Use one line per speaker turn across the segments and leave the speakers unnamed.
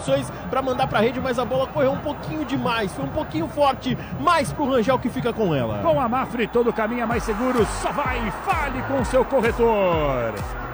condições para mandar para a rede, mas a bola correu um pouquinho demais, foi um pouquinho forte, mais para o Rangel que fica com ela.
Com a Mafre, todo caminho é mais seguro, só vai, fale com o seu corretor.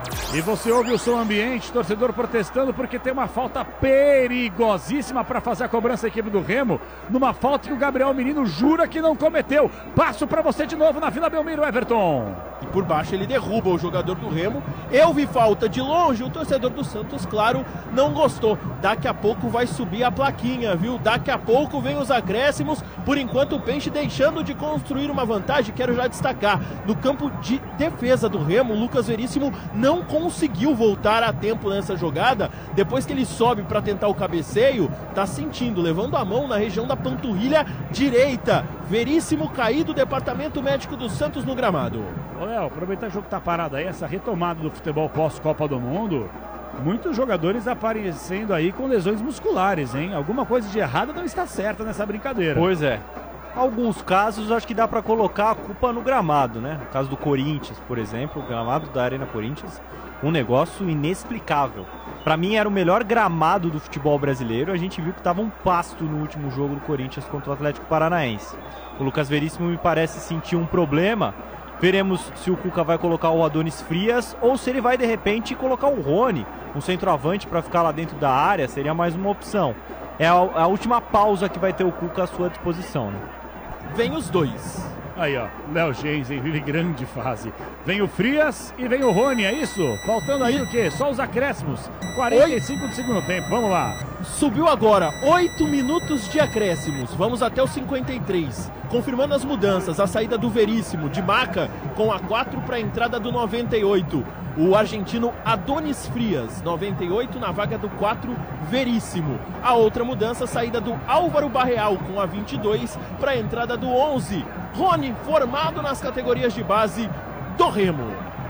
E você ouve o som ambiente, torcedor protestando porque tem uma falta perigosíssima para fazer a cobrança da equipe do Remo, numa falta que o Gabriel Menino jura que não cometeu. Passo para você de novo na Vila Belmiro, Everton.
E por baixo ele derruba o jogador do Remo. Eu vi falta de longe, o torcedor do Santos, claro, não gostou. Daqui a pouco vai subir a plaquinha, viu? Daqui a pouco vem os acréscimos. Por enquanto o Peixe deixando de construir uma vantagem. Quero já destacar, no campo de defesa do Remo, o Lucas Veríssimo não conseguiu voltar a tempo nessa jogada. Depois que ele sobe para tentar o cabeceio, tá sentindo, levando a mão na região da panturrilha direita. Veríssimo caído, departamento médico do Santos no gramado.
Ô Léo, aproveitar o jogo que tá parado aí, essa retomada do futebol pós-Copa do Mundo, muitos jogadores aparecendo aí com lesões musculares, hein? Alguma coisa de errado não está certa nessa brincadeira.
Pois é. Alguns casos acho que dá para colocar a culpa no gramado, né? No caso do Corinthians, por exemplo, o gramado da Arena Corinthians, um negócio inexplicável. Para mim era o melhor gramado do futebol brasileiro. A gente viu que estava um pasto no último jogo do Corinthians contra o Atlético Paranaense. O Lucas Veríssimo me parece sentir um problema. Veremos se o Cuca vai colocar o Adonis Frias ou se ele vai de repente colocar o Rony, um centroavante para ficar lá dentro da área. Seria mais uma opção. É a última pausa que vai ter o Cuca à sua disposição, né?
Vem os dois.
Aí, ó, Léo Gensen vive grande fase. Vem o Frias e vem o Rony, é isso? Faltando aí o quê? Só os acréscimos. 45 do segundo tempo, vamos lá.
Subiu agora, 8 minutos de acréscimos. Vamos até os 53. Confirmando as mudanças, a saída do Veríssimo, de Maca, com a 4 para a entrada do 98. O argentino Adonis Frias, 98 na vaga do 4, Veríssimo. A outra mudança, a saída do Álvaro Barreal, com a 22 para a entrada do 11. Rony, formado nas categorias de base do Remo.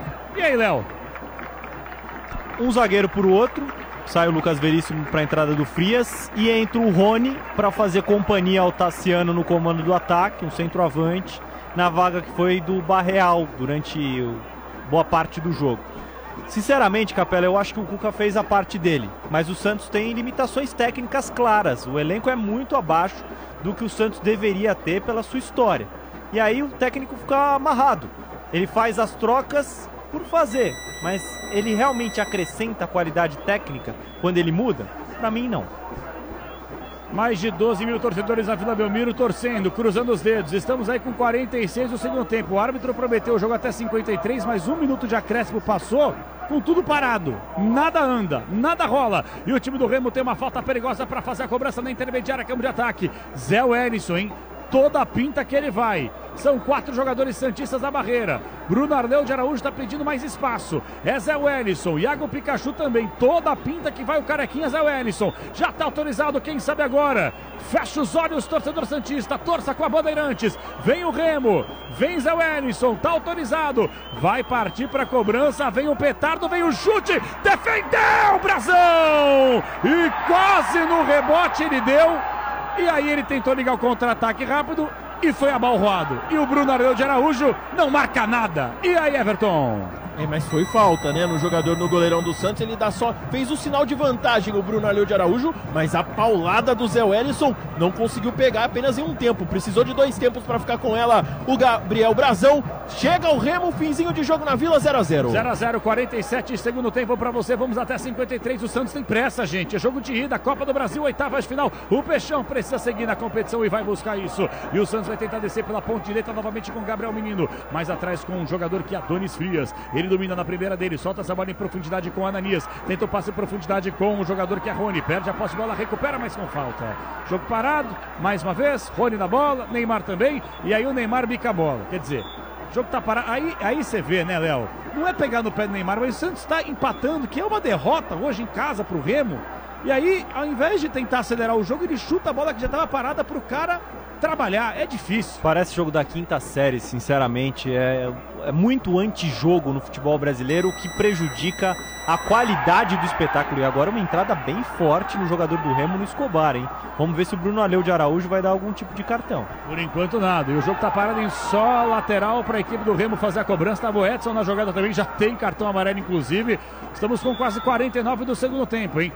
E aí, Léo?
Um zagueiro por outro, sai o Lucas Veríssimo para a entrada do Frias e entra o Rony para fazer companhia ao Tassiano no comando do ataque, um centroavante, na vaga que foi do Barreal durante boa parte do jogo. Sinceramente, Capela, eu acho que o Cuca fez a parte dele, mas o Santos tem limitações técnicas claras. O elenco é muito abaixo do que o Santos deveria ter pela sua história. E aí o técnico fica amarrado. Ele faz as trocas por fazer, mas ele realmente acrescenta qualidade técnica quando ele muda? Pra mim, não.
Mais de 12 mil torcedores na Vila Belmiro torcendo, cruzando os dedos. Estamos aí com 46 do segundo tempo. O árbitro prometeu o jogo até 53, mas 1 minuto de acréscimo passou com tudo parado. Nada anda, nada rola. E o time do Remo tem uma falta perigosa para fazer a cobrança na intermediária, campo de ataque. Zé Wellison, hein? Toda a pinta que ele vai. São 4 jogadores santistas na barreira. Bruno Arleu de Araújo está pedindo mais espaço. É Zé Wellison. Iago Pikachu também. Toda a pinta que vai o carequinha Zé Wellison. Já está autorizado, quem sabe agora. Fecha os olhos, torcedor santista. Torça com a Bandeirantes. Vem o Remo. Vem Zé Wellison. Está autorizado. Vai partir para a cobrança. Vem o petardo, vem o chute. Defendeu, Brasão! E quase no rebote ele deu. E aí ele tentou ligar o contra-ataque rápido e foi abalroado. E o Bruno Arleu de Araújo não marca nada. E aí, Everton?
Mas foi falta, né? No jogador, no goleirão do Santos, ele fez o sinal de vantagem, o Bruno Arleu de Araújo, mas a paulada do Zé Wellison não conseguiu pegar apenas em um tempo. Precisou de 2 tempos para ficar com ela o Gabriel Brazão. Chega o Remo, finzinho de jogo na Vila, 0-0.
0-0, 47 segundo tempo para você. Vamos até 53. O Santos tem pressa, gente. É jogo de ida, Copa do Brasil, oitavas de final. O Peixão precisa seguir na competição e vai buscar isso. E o Santos vai tentar descer pela ponta direita novamente com o Gabriel Menino. Mais atrás com um jogador que é Adonis Frias. Ele domina na primeira dele, solta essa bola em profundidade com o Ananias. Tenta o passe em profundidade com o jogador que é Rony. Perde a posse de bola, recupera, mas com falta. Jogo parado, mais uma vez. Rony na bola, Neymar também. E aí o Neymar bica a bola. Quer dizer, o jogo tá parado. Aí você vê, né, Léo? Não é pegar no pé do Neymar, mas o Santos está empatando, que é uma derrota hoje em casa pro Remo. E aí, ao invés de tentar acelerar o jogo, ele chuta a bola que já estava parada pro cara trabalhar. É difícil.
Parece jogo da quinta série, sinceramente. É muito antijogo no futebol brasileiro, o que prejudica a qualidade do espetáculo. E agora uma entrada bem forte no jogador do Remo, no Escobar, hein? Vamos ver se o Bruno Arleu de Araújo vai dar algum tipo de cartão.
Por enquanto nada. E o jogo tá parado em só lateral para a equipe do Remo fazer a cobrança. Tava o Edson na jogada também, já tem cartão amarelo inclusive. Estamos com quase 49 do segundo tempo, hein?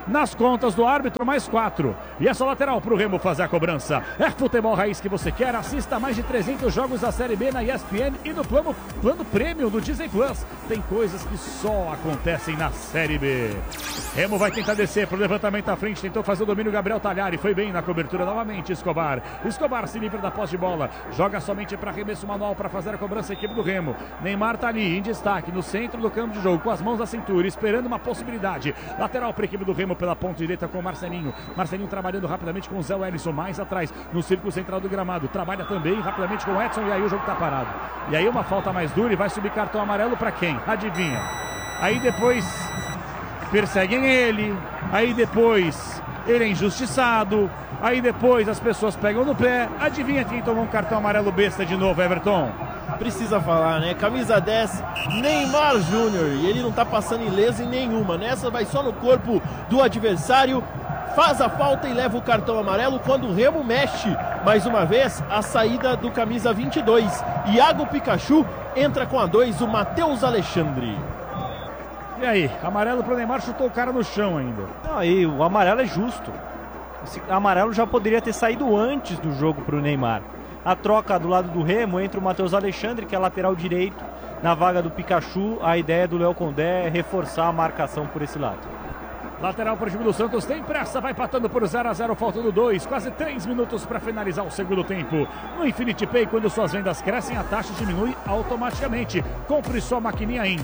nas contas do árbitro, mais 4. E essa lateral para o Remo fazer a cobrança. É futebol raiz que você quer? Assista mais de 300 jogos da Série B na ESPN e no plano Premium do Disney Plus. Tem coisas que só acontecem na Série B. Remo vai tentar descer para o levantamento à frente, tentou fazer o domínio Gabriel Talhari, foi bem na cobertura novamente, Escobar se livra da posse de bola, joga somente para arremesso manual para fazer a cobrança a equipe do Remo. Neymar tá ali em destaque no centro do campo de jogo, com as mãos na cintura, esperando uma possibilidade. Lateral para a equipe do Remo pela ponta direita com o Marcelinho trabalhando rapidamente com o Zé Wellison mais atrás, no círculo central do gramado, trabalha também rapidamente com o Edson, e aí o jogo tá parado. E aí uma falta mais dura e vai subir cartão amarelo para quem? Adivinha? Aí depois perseguem ele, aí depois ele é injustiçado, aí depois as pessoas pegam no pé. Adivinha quem tomou um cartão amarelo besta de novo, Everton?
Precisa falar, né? Camisa 10, Neymar Júnior. E ele não tá passando ileso em nenhuma. Nessa vai só no corpo do adversário, faz a falta e leva o cartão amarelo quando o Remo mexe. Mais uma vez, a saída do camisa 22. Iago Pikachu entra com a 2, o Matheus Alexandre.
E aí, amarelo pro Neymar, chutou o cara no chão ainda.
Aí, o amarelo é justo. Esse amarelo já poderia ter saído antes do jogo pro Neymar. A troca do lado do Remo entre o Matheus Alexandre, que é lateral direito, na vaga do Pikachu. A ideia do Léo Condé é reforçar a marcação por esse lado.
Lateral para o time do Santos, tem pressa, vai empatando por 0-0, faltando 2, quase 3 minutos para finalizar o segundo tempo. No Infinity Pay, quando suas vendas crescem, a taxa diminui automaticamente. Compre sua maquininha em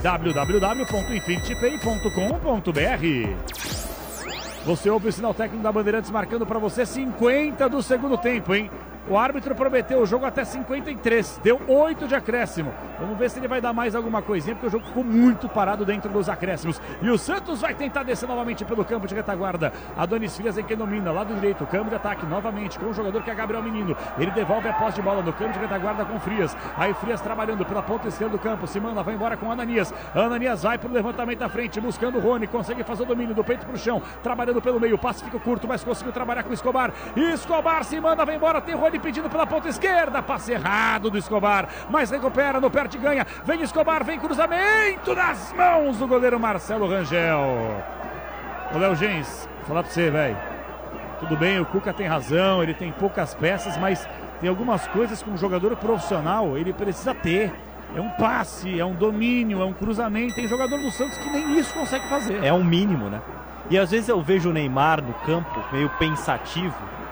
www.infinitypay.com.br. Você ouve o sinal técnico da Bandeirantes marcando para você 50 do segundo tempo, hein? O árbitro prometeu o jogo até 53, deu 8 de acréscimo. Vamos ver se ele vai dar mais alguma coisinha, porque o jogo ficou muito parado dentro dos acréscimos. E o Santos vai tentar descer novamente pelo campo de retaguarda. Adonis Frias em quem domina, lado direito, campo de ataque novamente com o jogador que é Gabriel Menino. Ele devolve a posse de bola no campo de retaguarda com Frias. Aí Frias trabalhando pela ponta esquerda do campo, se manda, vai embora com Ananias. Ananias vai pro levantamento à frente, buscando o Rony, consegue fazer o domínio do peito pro chão, trabalhando pelo meio, passe fica curto, mas conseguiu trabalhar com o Escobar. Escobar se manda, vai embora, tem Rony pedindo pela ponta esquerda, passe errado do Escobar, mas recupera, no perde ganha, vem Escobar, vem cruzamento nas mãos do goleiro Marcelo Rangel. Ô Léo Gens, vou falar pra você, velho, tudo bem, o Cuca tem razão, ele tem poucas peças, mas tem algumas coisas que um jogador profissional ele precisa ter. É um passe, é um domínio, é um cruzamento. Tem jogador do Santos que nem isso consegue fazer.
É um mínimo, né? E às vezes eu vejo o Neymar no campo meio pensativo.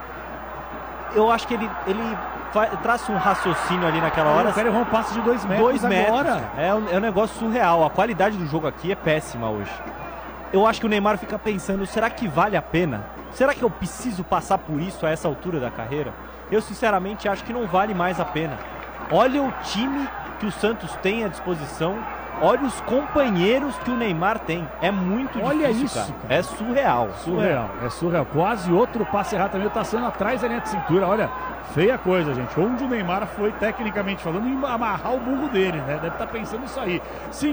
Eu acho que ele traça um raciocínio ali naquela hora.
Eu quero errar um passe de 2 metros,
2 metros
agora.
É um negócio surreal. A qualidade do jogo aqui é péssima hoje. Eu acho que o Neymar fica pensando, será que vale a pena? Será que eu preciso passar por isso a essa altura da carreira? Eu sinceramente acho que não vale mais a pena. Olha o time que o Santos tem à disposição. Olha os companheiros que o Neymar tem. É muito difícil,
olha isso, cara.
É surreal.
É surreal. Quase outro passe errado também. Tá sendo atrás da linha de cintura. Olha, feia coisa, gente. Onde o Neymar foi, tecnicamente falando, em amarrar o burro dele, né? Deve estar pensando isso aí.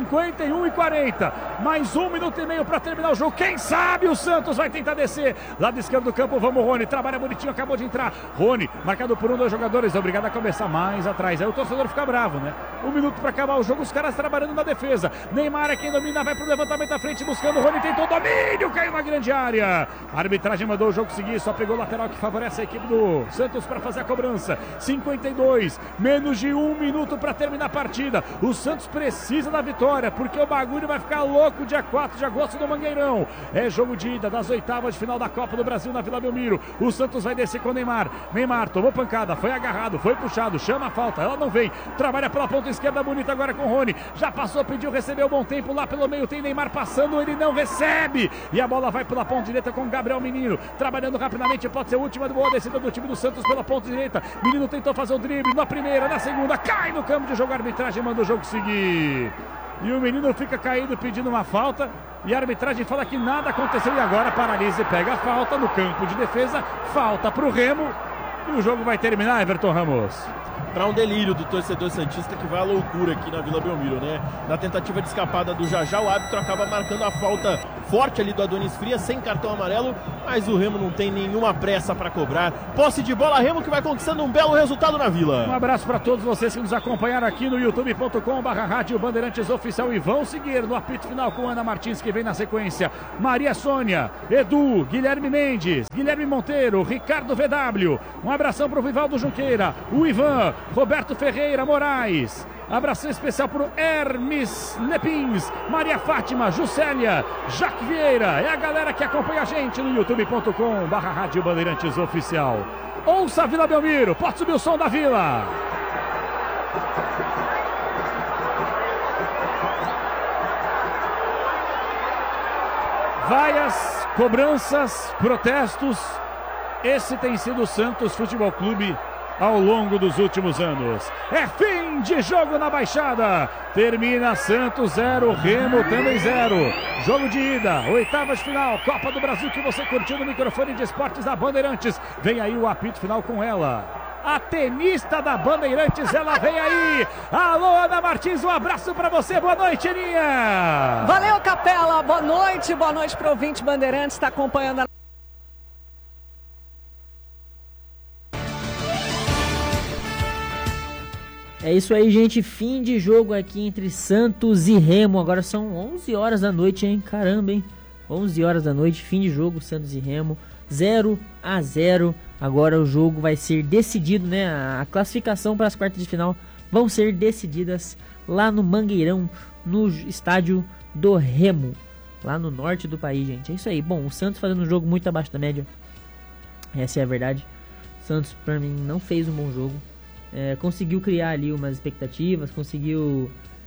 51:40. Mais 1 minuto e meio para terminar o jogo. Quem sabe o Santos vai tentar descer. Lado esquerdo do campo, vamos Rony. Trabalha bonitinho, acabou de entrar. Rony, marcado por 2 jogadores. Obrigado a começar mais atrás. Aí o torcedor fica bravo, né? 1 minuto para acabar o jogo. Os caras trabalhando na defesa. Neymar é quem domina, vai pro levantamento à frente, buscando o Rony. Tentou domínio, caiu na grande área. A arbitragem mandou o jogo seguir. Só pegou o lateral que favorece a equipe do Santos para fazer a cobrança. 52, menos de 1 minuto para terminar a partida. O Santos precisa da vitória, porque o bagulho vai ficar louco dia 4 de agosto no Mangueirão. É jogo de ida das oitavas de final da Copa do Brasil na Vila Belmiro. O Santos vai descer com o Neymar. Neymar tomou pancada, foi agarrado, foi puxado, chama a falta, ela não vem. Trabalha pela ponta esquerda, bonita agora com o Rony. Já passou, pediu, recebeu bom tempo lá pelo meio. Tem Neymar passando, ele não recebe. E a bola vai pela ponta direita com o Gabriel Menino. Trabalhando rapidamente, pode ser a última boa descida do time do Santos pela ponta direita. Menino tentou fazer o drible na primeira, na segunda, cai no campo de jogo, a arbitragem manda o jogo seguir. E o menino fica caído pedindo uma falta. E a arbitragem fala que nada aconteceu. E agora paralisa e pega a falta no campo de defesa. Falta para o Remo. E o jogo vai terminar, Everton Ramos.
para um delírio do torcedor santista que vai à loucura aqui na Vila Belmiro, né? Na tentativa de escapada do Jajá, o árbitro acaba marcando a falta forte ali do Adonis Frias, sem cartão amarelo, mas o Remo não tem nenhuma pressa para cobrar. Posse de bola, Remo que vai conquistando um belo resultado na Vila.
Um abraço para todos vocês que nos acompanharam aqui no youtube.com/Rádio Bandeirantes Oficial e vão seguir no apito final com Ana Martins, que vem na sequência. Maria Sônia, Edu, Guilherme Mendes, Guilherme Monteiro, Ricardo VW. Um abração para o Vivaldo Junqueira, o Ivan, Roberto Ferreira Moraes. Abração especial para o Hermes Lepins, Maria Fátima, Juscelia, Jaque Vieira. É a galera que acompanha a gente no youtube.com/Rádio Bandeirantes Oficial. Ouça a Vila Belmiro, pode subir o som da Vila. Vaias, cobranças, protestos. Esse tem sido o Santos Futebol Clube ao longo dos últimos anos. É fim de jogo na Baixada. Termina Santos 0, Remo também 0. Jogo de ida, oitavas de final, Copa do Brasil, que você curtiu no microfone de esportes da Bandeirantes. Vem aí o apito final com ela, a tenista da Bandeirantes, ela vem aí. Alô, Ana Martins, um abraço pra você. Boa noite, Aninha.
Valeu, Capela. Boa noite pro ouvinte Bandeirantes, está acompanhando a...
É isso aí, gente. Fim de jogo aqui entre Santos e Remo. Agora são 11 horas da noite, hein? Caramba, hein? 11 horas da noite, fim de jogo, Santos e Remo. 0-0. Agora o jogo vai ser decidido, né? A classificação para as quartas de final vão ser decididas lá no Mangueirão, no estádio do Remo, lá no norte do país, gente. É isso aí. Bom, o Santos fazendo um jogo muito abaixo da média. Essa é a verdade. O Santos, para mim, não fez um bom jogo. Conseguiu criar ali umas expectativas, conseguiu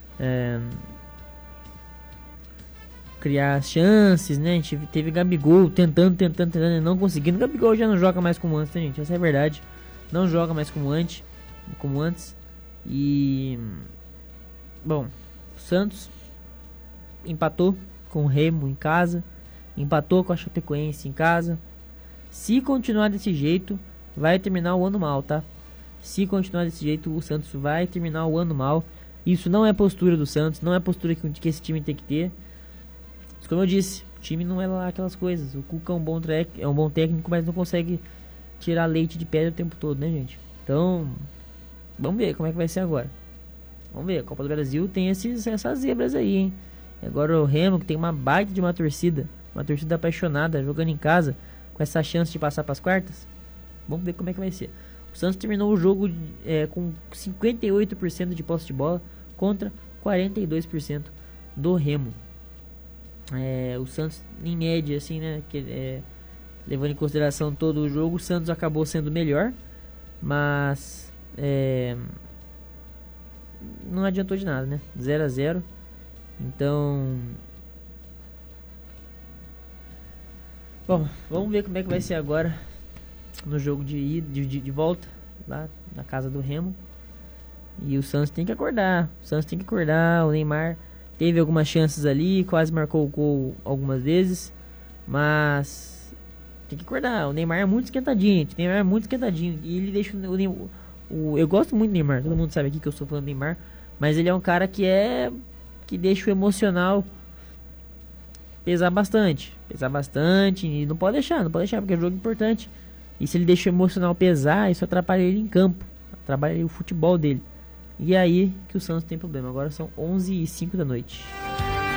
criar chances, né? A gente teve Gabigol tentando, não conseguindo. Gabigol já não joga mais como antes, né, gente? Essa é a verdade. Não joga mais como antes. E... bom, o Santos empatou com o Remo em casa, empatou com a Chapecoense em casa. Se continuar desse jeito, vai terminar o ano mal, tá? Se continuar desse jeito, o Santos vai terminar o ano mal. Isso não é postura do Santos, não é postura que esse time tem que ter. Mas como eu disse, o time não é lá aquelas coisas. O Cuca é um bom técnico, mas não consegue tirar leite de pedra o tempo todo, né, gente? Então, vamos ver como é que vai ser agora. Vamos ver, a Copa do Brasil tem essas zebras aí, hein? Agora o Remo, que tem uma baita de uma torcida apaixonada, jogando em casa, com essa chance de passar para as quartas. Vamos ver como é que vai ser. O Santos terminou o jogo com 58% de posse de bola contra 42% do Remo. O Santos, em média, assim, né, levando em consideração todo o jogo, o Santos acabou sendo melhor, mas não adiantou de nada, né? 0-0. Então, bom, vamos ver como é que vai ser agora no jogo de volta lá na casa do Remo. E o Santos tem que acordar. O Neymar teve algumas chances ali, quase marcou o gol algumas vezes, mas tem que acordar. O Neymar é muito esquentadinho. E ele deixa eu gosto muito do Neymar. Todo mundo sabe aqui que eu sou fã do Neymar, mas ele é um cara que deixa o emocional pesar bastante. E não pode deixar, porque é um jogo importante. E se ele deixa o emocional pesar, isso atrapalha ele em campo, atrapalha o futebol dele. E é aí que o Santos tem problema. Agora são 11h05 da noite.